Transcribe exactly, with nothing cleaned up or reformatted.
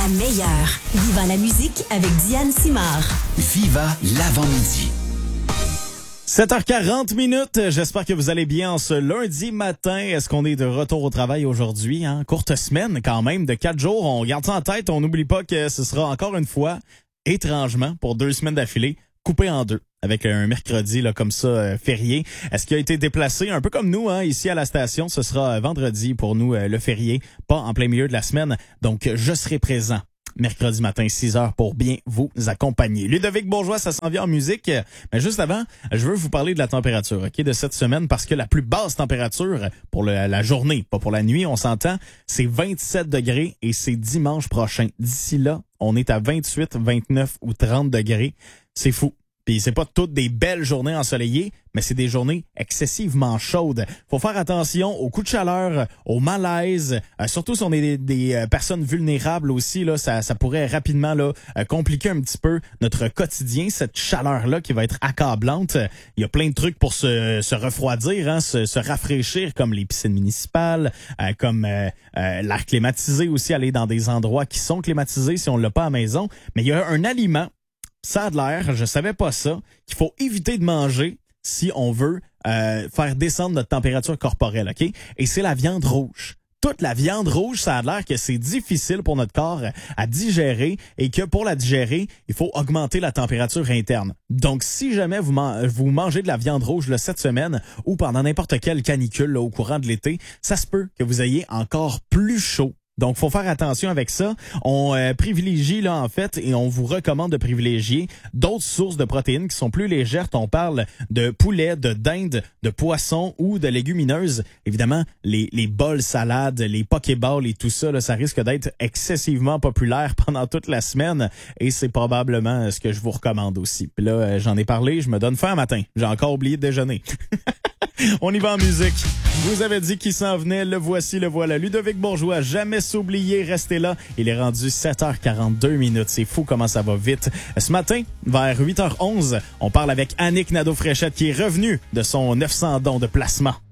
meilleure. Viva la musique avec Diane Simard. Viva l'avant-midi. sept heures quarante minutes, j'espère que vous allez bien en ce lundi matin. Est-ce qu'on est de retour au travail aujourd'hui? Hein? Courte semaine quand même, de quatre jours. On garde ça en tête, on n'oublie pas que ce sera encore une fois, étrangement, pour deux semaines d'affilée, coupé en deux. Avec un mercredi là comme ça euh, férié. Est-ce qu'il a été déplacé un peu comme nous hein, ici à la station? Ce sera euh, vendredi pour nous euh, le férié, pas en plein milieu de la semaine. Donc euh, je serai présent mercredi matin six heures pour bien vous accompagner. Ludovic Bourgeois, ça s'en vient en musique. Mais juste avant, je veux vous parler de la température ok, de cette semaine parce que la plus basse température pour le, la journée, pas pour la nuit, on s'entend, c'est vingt-sept degrés et c'est dimanche prochain. D'ici là, on est à vingt-huit, vingt-neuf ou trente degrés. C'est fou. Puis c'est pas toutes des belles journées ensoleillées, mais c'est des journées excessivement chaudes. Faut faire attention aux coups de chaleur, aux malaises, euh, surtout si on est des, des euh, personnes vulnérables aussi là, ça, ça pourrait rapidement là euh, compliquer un petit peu notre quotidien. Cette chaleur là qui va être accablante. Il y a plein de trucs pour se, se refroidir, hein, se, se rafraîchir comme les piscines municipales, euh, comme euh, euh, l'air climatisé aussi, aller dans des endroits qui sont climatisés si on l'a pas à la maison. Mais il y a un aliment. Ça a de l'air, je savais pas ça, qu'il faut éviter de manger si on veut euh, faire descendre notre température corporelle, OK? Et c'est la viande rouge. Toute la viande rouge, ça a l'air que c'est difficile pour notre corps à digérer et que pour la digérer, il faut augmenter la température interne. Donc, si jamais vous, man- vous mangez de la viande rouge là, cette semaine ou pendant n'importe quelle canicule là, au courant de l'été, ça se peut que vous ayez encore plus chaud. Donc, faut faire attention avec ça. On euh, privilégie, là, en fait, et on vous recommande de privilégier d'autres sources de protéines qui sont plus légères. On parle de poulet, de dinde, de poisson ou de légumineuses. Évidemment, les, les bols salades, les pokéballs et tout ça, là, ça risque d'être excessivement populaire pendant toute la semaine. Et c'est probablement ce que je vous recommande aussi. Puis là, euh, j'en ai parlé, je me donne faim un matin. J'ai encore oublié de déjeuner. On y va en musique. Je vous avais dit qu'il s'en venait, le voici, le voilà. Ludovic Bourgeois, jamais s'oublier, restez là. Il est rendu sept heures quarante-deux minutes. C'est fou comment ça va vite. Ce matin, vers huit heures onze, on parle avec Annick Nadeau-Fréchette qui est revenue de son neuf cents dons de placement.